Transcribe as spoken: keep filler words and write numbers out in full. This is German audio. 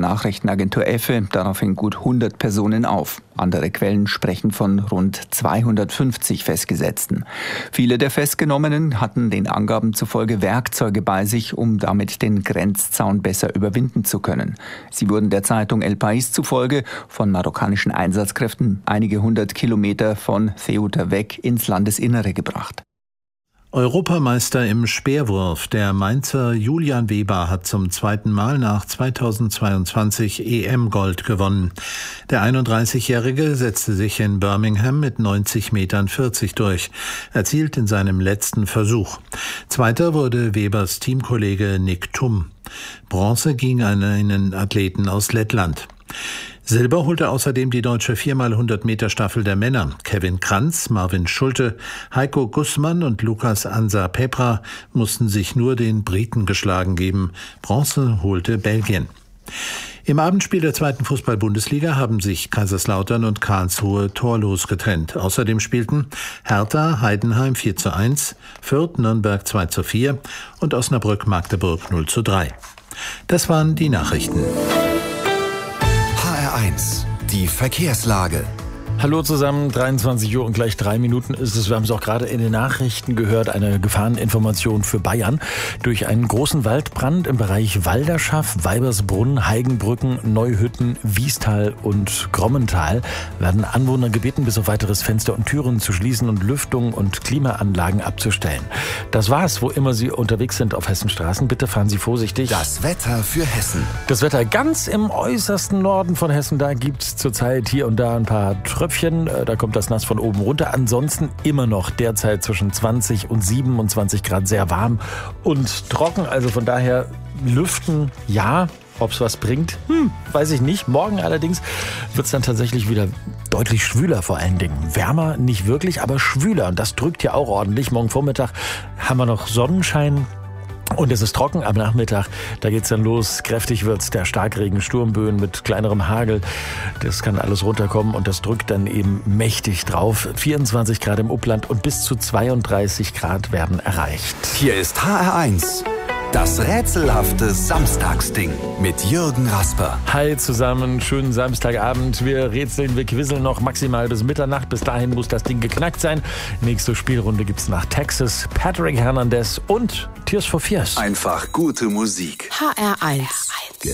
Nachrichtenagentur F E daraufhin gut hundert Personen auf. Andere Quellen sprechen von rund zweihundertfünfzig Festgesetzten. Viele der Festgenommenen hatten den Angaben zufolge Werkzeuge bei sich, um damit den Grenzzaun besser überwinden zu können. Sie wurden der Zeitung El País zufolge von marokkanischen Einsatzkräften einige hundert Kilometer von Ceuta weg ins Landesinnere gebracht. Europameister im Speerwurf. Der Mainzer Julian Weber hat zum zweiten Mal nach zweitausendzweiundzwanzig E M-Gold gewonnen. Der einunddreißigjährige setzte sich in Birmingham mit neunzig Metern vierzig durch, erzielt in seinem letzten Versuch. Zweiter wurde Webers Teamkollege Nick Thum. Bronze ging an einen Athleten aus Lettland. Silber holte außerdem die deutsche vier mal hundert Meter Staffel der Männer. Kevin Kranz, Marvin Schulte, Heiko Gussmann und Lukas Ansa Pepra mussten sich nur den Briten geschlagen geben. Bronze holte Belgien. Im Abendspiel der zweiten Fußball-Bundesliga haben sich Kaiserslautern und Karlsruhe torlos getrennt. Außerdem spielten Hertha Heidenheim vier zu eins, Fürth Nürnberg zwei zu vier und Osnabrück Magdeburg null zu drei. Das waren die Nachrichten. H R eins, die Verkehrslage. Hallo zusammen, dreiundzwanzig Uhr und gleich drei Minuten ist es. Wir haben es auch gerade in den Nachrichten gehört, eine Gefahreninformation für Bayern. Durch einen großen Waldbrand im Bereich Walderschaff, Weibersbrunn, Heigenbrücken, Neuhütten, Wiestal und Grommental werden Anwohner gebeten, bis auf weiteres Fenster und Türen zu schließen und Lüftung und Klimaanlagen abzustellen. Das war's, wo immer Sie unterwegs sind auf Hessenstraßen. Bitte fahren Sie vorsichtig. Das Wetter für Hessen. Das Wetter ganz im äußersten Norden von Hessen, da gibt's zurzeit hier und da ein paar Tröpfchen. Da kommt das Nass von oben runter. Ansonsten immer noch derzeit zwischen zwanzig und siebenundzwanzig Grad sehr warm und trocken. Also von daher lüften, ja. Ob es was bringt, hm, weiß ich nicht. Morgen allerdings wird es dann tatsächlich wieder deutlich schwüler vor allen Dingen. Wärmer nicht wirklich, aber schwüler. Und das drückt ja auch ordentlich. Morgen Vormittag haben wir noch Sonnenschein. Und es ist trocken am Nachmittag, da geht's dann los. Kräftig wird's, der Starkregen, Sturmböen mit kleinerem Hagel. Das kann alles runterkommen und das drückt dann eben mächtig drauf. vierundzwanzig Grad im Upland und bis zu zweiunddreißig Grad werden erreicht. Hier ist H R eins. Das rätselhafte Samstagsding mit Jürgen Rasper. Hi zusammen, schönen Samstagabend. Wir rätseln, wir quizzeln noch maximal bis Mitternacht. Bis dahin muss das Ding geknackt sein. Nächste Spielrunde gibt's nach Texas, Patrick Hernandez und Tears for Fears. Einfach gute Musik. H R eins.